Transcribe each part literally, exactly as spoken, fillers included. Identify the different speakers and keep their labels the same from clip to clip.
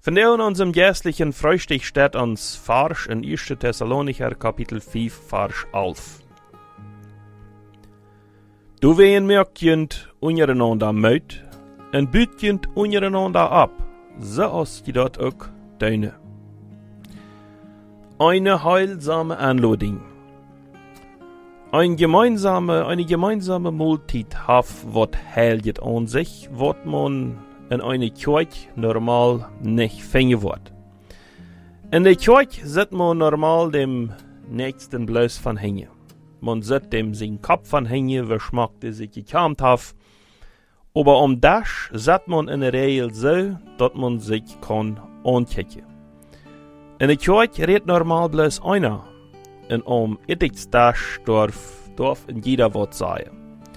Speaker 1: Von der in unserem jährlichen Frühstück steht uns Vers in erster Thessalonicher Kapitel fünf, Vers elf. Du wehen merkend untereinander möt, en bütjend untereinander ab, so als die dort auch deine. Eine heilsame Anladung. Ein gemeinsame, eine gemeinsame Multit haf wat heiligt an sich, wat man in eine Kirche normal nicht finden wird. In der Kirche sieht man normal dem nächsten bloß von hängen. Man sieht dem sein Kopf von hängen, wie schmackt er sich gekämmt hat. Aber um das sieht man in der Regel so, dass man sich kann ankicken. In der Kirche redet normal bloß einer. Und um etwas das darf, darf in jeder was sagen.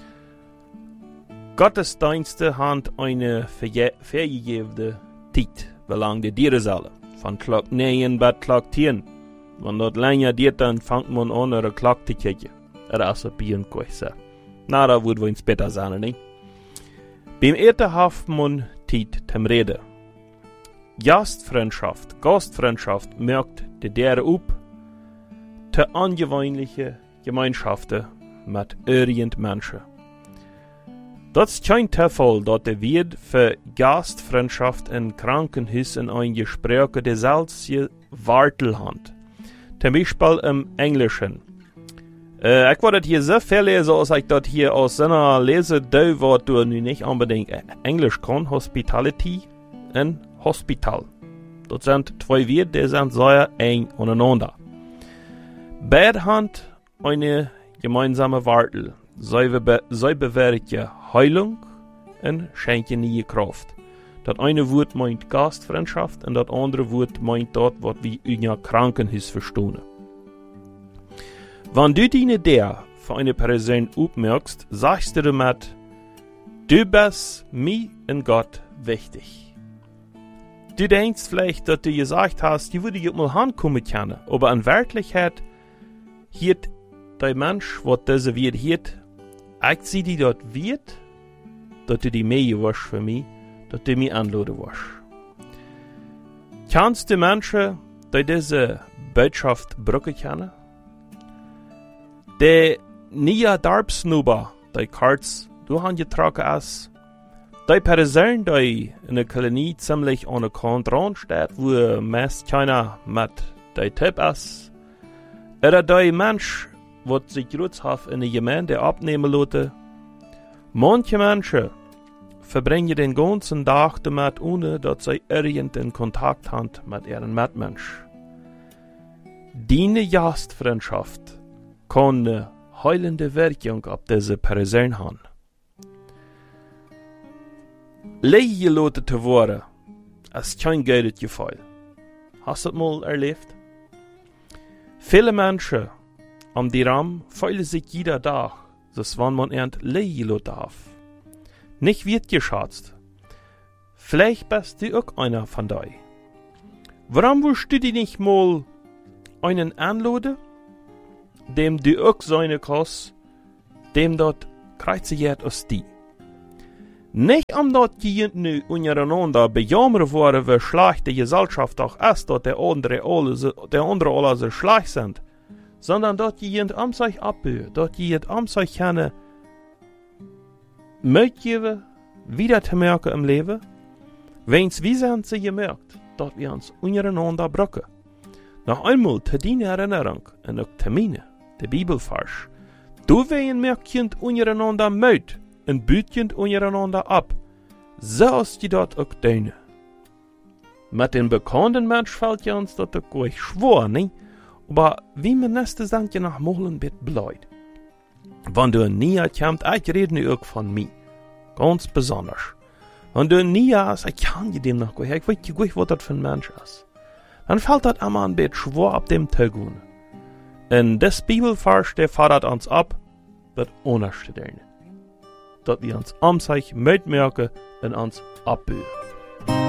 Speaker 1: Gottesdienste haben eine vergegebene Zeit, belang die Dierensaale. Von Klock neun bis Klock zehn. Wenn das länger geht, dann fängt man an, ihre Klock zu kicken. Oder als ein Bierenkoch. Na, da würde wir ins Bett sein, nicht? Beim Eten hat man Zeit zum Reden. Gastfreundschaft, Gastfreundschaft merkt die deren up, te angewöhnliche Gemeinschaften mit irgend Menschen. Das ist kein Zufall, dass der Wirt für Gastfreundschaft in Krankenhäusern ein Gespräch derselbe Wartel hat. Zum Beispiel im Englischen. Äh, ich wollte hier so viel lesen, als ich das hier aus seiner Lese do, was du nicht unbedingt Englisch kann, Hospitality und Hospital. Das sind zwei Wörter, die sind sehr eng aneinander. Beide haben eine gemeinsame Wartel. Sie, be sie bewirken Heilung und schenken neue Kraft. Das eine Wort meint Gastfreundschaft und das andere Wort meint dort, was wir in einem Krankenhaus verstehen. Wenn du deine Idee für eine Person aufmerkst, sagst du damit, du bist mir und Gott wichtig. Du denkst vielleicht, dass du gesagt hast, die würde ich mal ankommen können, aber in Wirklichkeit hielt der Mensch, was diese wird hielt, ich sehe die dort wird, dass du die mehr warst für mich, dass du mich anladen warst. Kannst du Menschen, die diese Botschaft brücken können? Die nie Darbsnuber, die Karts durchgetragen ist, die Person, die in der Kolonie ziemlich an der Kant steht, wo meist keiner mit der Tipp ist, oder der Mensch, was sich Rutshaft in der Gemeinde abnehmen lässt. Manche Menschen verbringen den ganzen Tag damit, ohne dass sie irgendeinen Kontakt haben mit ihren Mitmenschen. Deine Gastfreundschaft kann eine heilende Wirkung auf diese Person haben. Leihgelassen zu werden, ist kein gutes Gefühl. Hast du das mal erlebt? Viele Menschen am die Ram fühlen sich jeder Tag, dass wenn man ernt leihgelassen hat. Nicht wird geschätzt. Vielleicht bist du auch einer von dir. Warum willst du dich nicht mal einen anladen, dem du auch seine kannst, dem dort kreuziert aus dir? Nicht um dort die nu untereinander bejammern worden, wie schlecht die Gesellschaft auch ist, dass der andere alle, der andere alle so schlecht sind, sondern dort jemand am sich abbühen, dort jemand am sich keine mitgeben, wieder zu merken im Leben, wenn's wie sind sie gemerkt, dass wir uns untereinander brücken. Noch einmal zu deiner Erinnerung und auch zu meiner, der Bibelvers. Du wehen merkend untereinander möt und bütend untereinander ab, so ist die dort auch deine. Mit den bekannten Menschen fällt ja uns dort auch gleich schwor, nicht? Aber wie man nächste sind ja nach Mohlen wird blöd. Wenn du näher kommst, ich rede nur auch von mir. Ganz besonders. Wenn du näher hast, ich kann dir dem noch gehen. Ich weiß nicht, was das für ein Mensch ist. Dann fällt das einmal ein bisschen schwer ab dem Tagune. Und das Bibelvers, der fordert uns ab, wird unterstellen. Dass wir uns am sich mitmerken und uns abbühen.